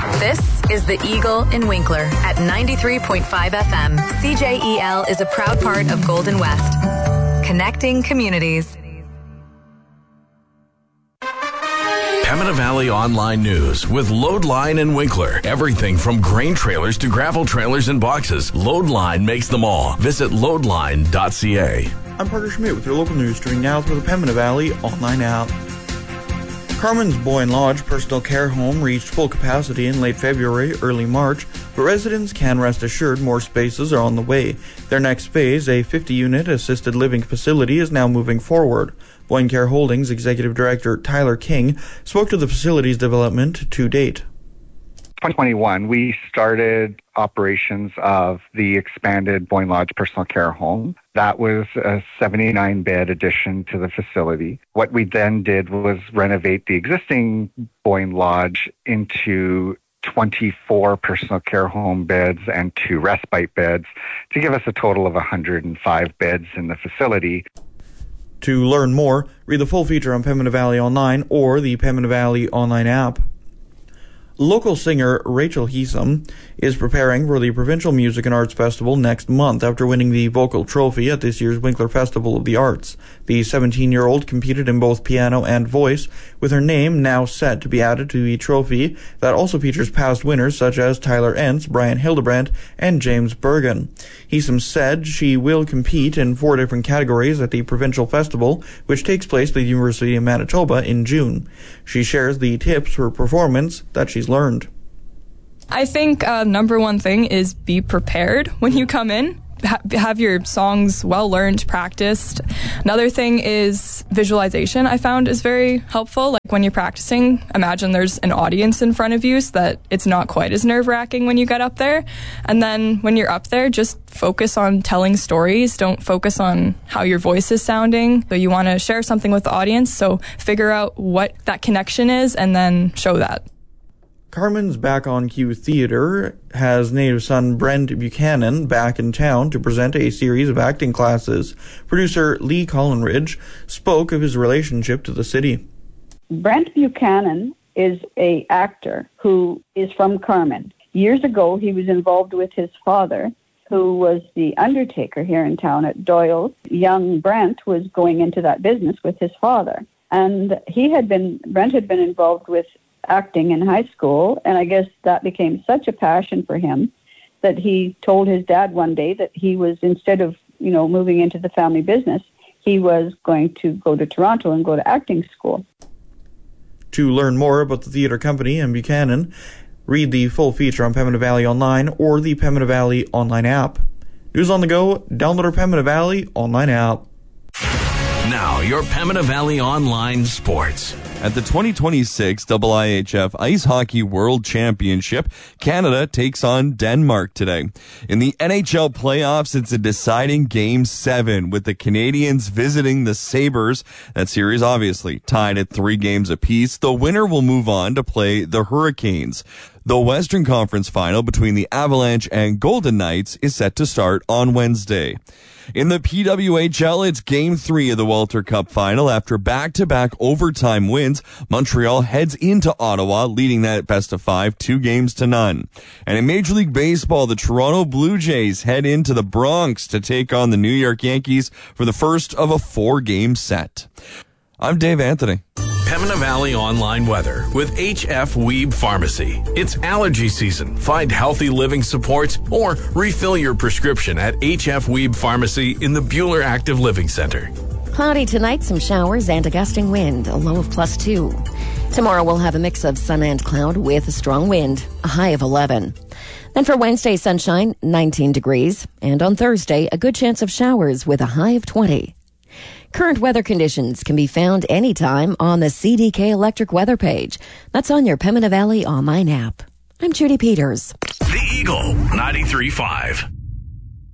This is The Eagle in Winkler at 93.5 FM. CJEL is a proud part of Golden West. Connecting communities. Pembina Valley Online News with Loadline and Winkler. Everything from grain trailers to gravel trailers and boxes. Loadline makes them all. Visit loadline.ca. I'm Parker Schmidt with your local news streaming now through the Pembina Valley Online app. Carmen's Boyne Lodge personal care home reached full capacity in late February, early March, but residents can rest assured more spaces are on the way. Their next phase, a 50-unit assisted living facility, is now moving forward. Boyne Care Holdings Executive Director Tyler King spoke to the facility's development to date. 2021, we started operations of the expanded Boyne Lodge personal care home. That was a 79-bed addition to the facility. What we then did was renovate the existing Boyne Lodge into 24 personal care home beds and 2 respite beds to give us a total of 105 beds in the facility. To learn more, read the full feature on Pembina Valley Online or the Pembina Valley Online app. Local singer Rachel Heesum is preparing for the Provincial Music and Arts Festival next month after winning the Vocal Trophy at this year's Winkler Festival of the Arts. The 17-year-old competed in both piano and voice, with her name now set to be added to the trophy that also features past winners such as Tyler Entz, Brian Hildebrandt, and James Bergen. Heesum said she will compete in 4 different categories at the Provincial Festival, which takes place at the University of Manitoba in June. She shares the tips for performance that she's learned. I think number one thing is be prepared when you come in. Have your songs well learned, practiced. Another thing is visualization. I found is very helpful. Like when you're practicing, imagine there's an audience in front of you so that it's not quite as nerve-wracking when you get up there. And then when you're up there, just focus on telling stories. Don't focus on how your voice is sounding. So you want to share something with the audience, so figure out what that connection is and then show that. Carmen's Back on Cue Theatre has native son Brent Buchanan back in town to present a series of acting classes. Producer Lee Collinridge spoke of his relationship to the city. Brent Buchanan is an actor who is from Carmen. Years ago, he was involved with his father, who was the undertaker here in town at Doyle's. Young Brent was going into that business with his father. And Brent had been involved with acting in high school, and I guess that became such a passion for him that he told his dad one day that he was, instead of, moving into the family business, he was going to go to Toronto and go to acting school. To learn more about the theatre company and Buchanan, read the full feature on Pembina Valley Online or the Pembina Valley Online app. News on the go, download our Pembina Valley Online app. Now, your Pembina Valley Online Sports. At the 2026 IIHF Ice Hockey World Championship, Canada takes on Denmark today. In the NHL playoffs, it's a deciding Game 7 with the Canadians visiting the Sabres. That series obviously tied at 3 games apiece. The winner will move on to play the Hurricanes. The Western Conference final between the Avalanche and Golden Knights is set to start on Wednesday. In the PWHL, it's Game 3 of the Walter Cup final. After back-to-back overtime wins, Montreal heads into Ottawa, leading that best-of-5 2-0. And in Major League Baseball, the Toronto Blue Jays head into the Bronx to take on the New York Yankees for the first of a 4-game set. I'm Dave Anthony. Pembina Valley Online weather with HF Weeb Pharmacy. It's allergy season. Find healthy living supports or refill your prescription at HF Weeb Pharmacy in the Buhler Active Living Center. Cloudy tonight, some showers and a gusting wind, a low of +2. Tomorrow we'll have a mix of sun and cloud with a strong wind, a high of 11. Then for Wednesday, sunshine, 19 degrees. And on Thursday, a good chance of showers with a high of 20. Current weather conditions can be found anytime on the CDK Electric weather page. That's on your Pembina Valley Online app. I'm Judy Peters. The Eagle 93.5.